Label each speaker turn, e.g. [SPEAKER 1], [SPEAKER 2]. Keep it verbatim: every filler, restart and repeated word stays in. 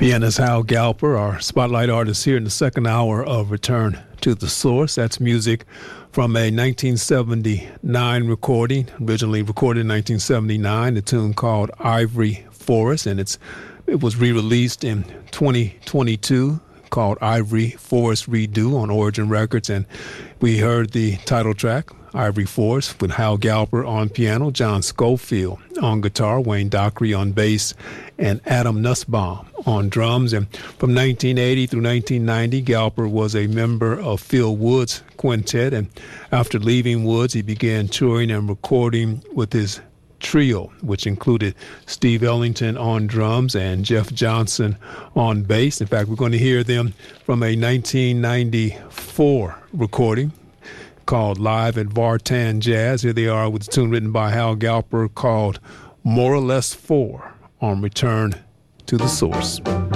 [SPEAKER 1] Pianist Hal Galper, our spotlight artist here in the second hour of Return to the Source. That's music from a nineteen seventy-nine recording, originally recorded in nineteen seventy-nine, a tune called Ivory Forest, and it's it was re-released in twenty twenty-two called Ivory Forest Redo on Origin Records, and we heard the title track, Ivory Forest, with Hal Galper on piano, John Schofield on guitar, Wayne Dockery on bass, and Adam Nussbaum on drums. And from nineteen eighty through nineteen ninety, Galper was a member of Phil Wood's quintet, and after leaving Woods, he began touring and recording with his trio, which included Steve Ellington on drums and Jeff Johnson on bass. In fact, we're going to hear them from a nineteen ninety-four recording called Live at Vartan Jazz. Here they are with a tune written by Hal Galper called More or Less Four on Return to the Source.